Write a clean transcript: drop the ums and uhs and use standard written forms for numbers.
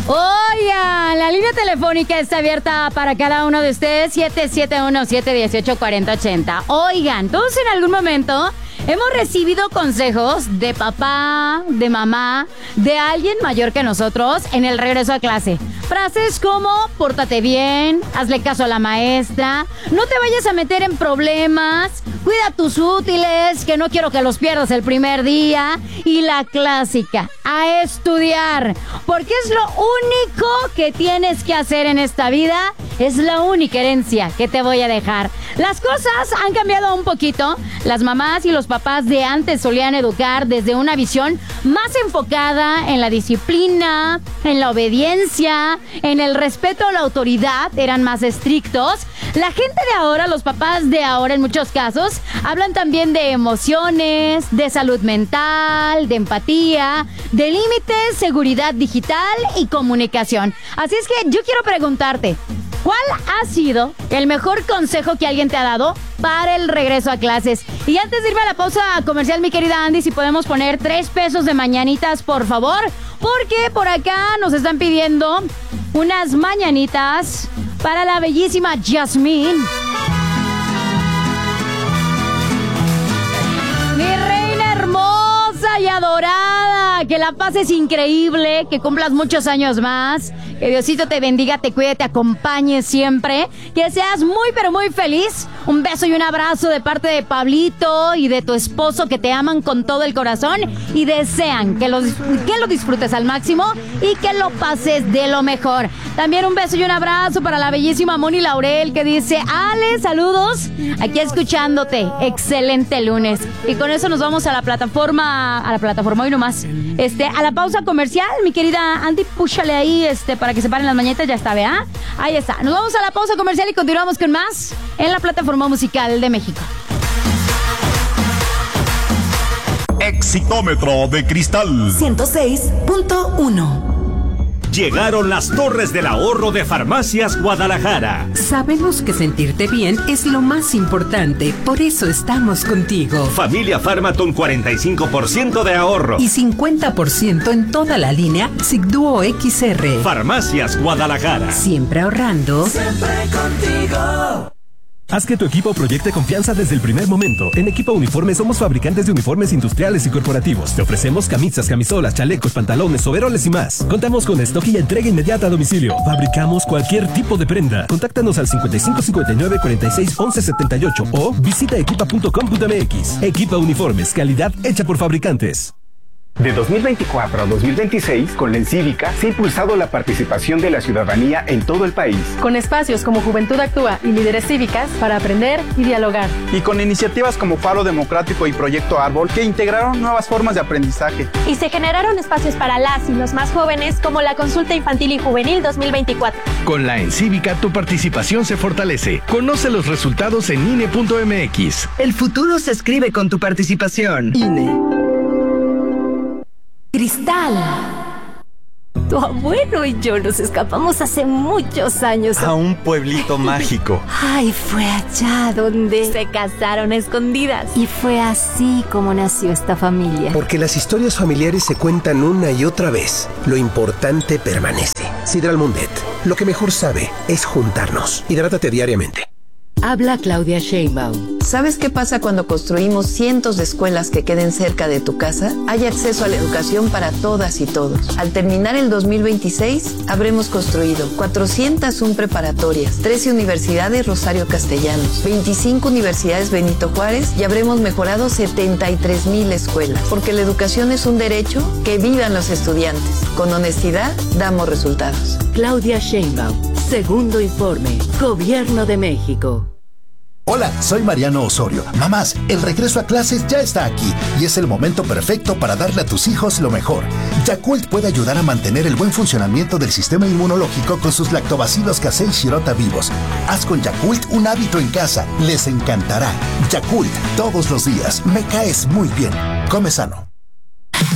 Oigan, la línea telefónica está abierta para cada uno de ustedes, 771-718-4080. Oigan, todos en algún momento hemos recibido consejos de papá, de mamá, de alguien mayor que nosotros en el regreso a clase. Frases como, pórtate bien, hazle caso a la maestra, no te vayas a meter en problemas, cuida tus útiles, que no quiero que los pierdas el primer día. Y la clásica, a estudiar, porque es lo único que tienes que hacer en esta vida, es la única herencia que te voy a dejar. Las cosas han cambiado un poquito. Las mamás y los papás de antes solían educar desde una visión más enfocada en la disciplina, en la obediencia, en el respeto a la autoridad, eran más estrictos. La gente de ahora, los papás de ahora en muchos casos, hablan también de emociones, de salud mental, de empatía, de límites, seguridad digital y comunicación. Así es que yo quiero preguntarte, ¿cuál ha sido el mejor consejo que alguien te ha dado para el regreso a clases? Y antes de irme a la pausa comercial, mi querida Andy, si podemos poner 3 pesos de mañanitas, por favor, porque por acá nos están pidiendo unas mañanitas para la bellísima Yasmín. Mi reina hermosa y adorada, que la pases increíble, que cumplas muchos años más, que Diosito te bendiga, te cuide, te acompañe siempre, que seas muy pero muy feliz. Un beso y un abrazo de parte de Pablito y de tu esposo, que te aman con todo el corazón y desean que lo disfrutes al máximo y que lo pases de lo mejor. También un beso y un abrazo para la bellísima Moni Laurel, que dice: Ale, saludos, aquí escuchándote, excelente lunes. Y con eso nos vamos a la plataforma hoy nomás, a la pausa comercial. Mi querida Andy, púchale ahí, para que se paren las mañanitas, ya está, ¿vea? Ahí está, nos vamos a la pausa comercial y continuamos con más en la plataforma musical de México. Exitómetro de cristal 106.1. Llegaron las Torres del Ahorro de Farmacias Guadalajara. Sabemos que sentirte bien es lo más importante, por eso estamos contigo. Familia Farmaton, 45% de ahorro. Y 50% en toda la línea Sigduo XR. Farmacias Guadalajara. Siempre ahorrando. Siempre contigo. Haz que tu equipo proyecte confianza desde el primer momento. En Equipo Uniformes somos fabricantes de uniformes industriales y corporativos. Te ofrecemos camisas, camisolas, chalecos, pantalones, overoles y más. Contamos con stock y entrega inmediata a domicilio. Fabricamos cualquier tipo de prenda. Contáctanos al 55 59 46 11 78 o visita equipa.com.mx. Equipa Uniformes, calidad hecha por fabricantes. De 2024 a 2026, con la Encívica se ha impulsado la participación de la ciudadanía en todo el país. Con espacios como Juventud Actúa y Líderes Cívicas para aprender y dialogar. Y con iniciativas como Faro Democrático y Proyecto Árbol, que integraron nuevas formas de aprendizaje. Y se generaron espacios para las y los más jóvenes, como la Consulta Infantil y Juvenil 2024. Con la Encívica tu participación se fortalece. Conoce los resultados en INE.mx. El futuro se escribe con tu participación. INE. Cristal. Tu abuelo y yo nos escapamos hace muchos años a un pueblito mágico. Ay, fue allá donde se casaron a escondidas. Y fue así como nació esta familia. Porque las historias familiares se cuentan una y otra vez. Lo importante permanece. Sidral Mundet. Lo que mejor sabe es juntarnos. Hidrátate diariamente. Habla Claudia Sheinbaum. ¿Sabes qué pasa cuando construimos cientos de escuelas que queden cerca de tu casa? Hay acceso a la educación para todas y todos. Al terminar el 2026, habremos construido 401 preparatorias, 13 universidades Rosario Castellanos, 25 universidades Benito Juárez y habremos mejorado 73,000 escuelas. Porque la educación es un derecho, que vivan los estudiantes. Con honestidad, damos resultados. Claudia Sheinbaum. Segundo informe. Gobierno de México. Hola, soy Mariano Osorio. Mamás, el regreso a clases ya está aquí y es el momento perfecto para darle a tus hijos lo mejor. Yakult puede ayudar a mantener el buen funcionamiento del sistema inmunológico con sus lactobacilos casei shirota vivos. Haz con Yakult un hábito en casa. Les encantará. Yakult, todos los días. Me caes muy bien. Come sano.